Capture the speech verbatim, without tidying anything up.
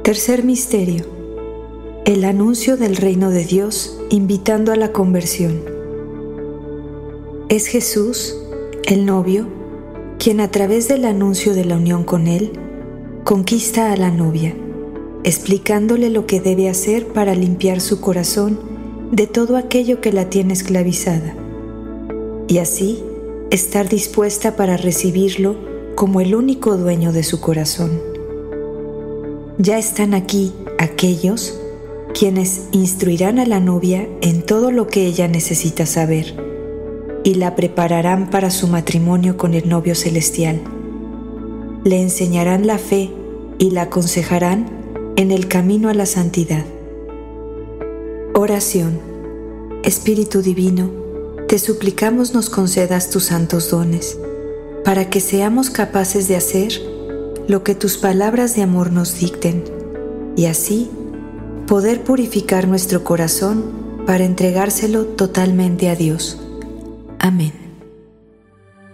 Tercer misterio: el anuncio del reino de Dios invitando a la conversión. Es Jesús, el novio, quien a través del anuncio de la unión con Él, conquista a la novia, explicándole lo que debe hacer para limpiar su corazón de todo aquello que la tiene esclavizada, y así estar dispuesta para recibirlo como el único dueño de su corazón. Ya están aquí aquellos quienes instruirán a la novia en todo lo que ella necesita saber y la prepararán para su matrimonio con el novio celestial. Le enseñarán la fe y la aconsejarán en el camino a la santidad. Oración. Espíritu Divino, te suplicamos nos concedas tus santos dones, para que seamos capaces de hacer lo que tus palabras de amor nos dicten, y así poder purificar nuestro corazón para entregárselo totalmente a Dios. Amén.